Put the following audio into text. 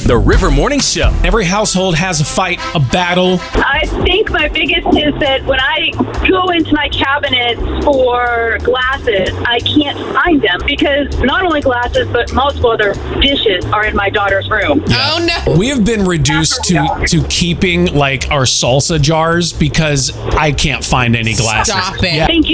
The River Morning Show. Every household has a fight, a battle. I think my biggest is that when I go into my cabinets for glasses, I can't find them because not only glasses, but multiple other dishes are in my daughter's room. Oh, no. We have been reduced to keeping like our salsa jars because I can't find any glasses. Stop it. Yeah. Thank you.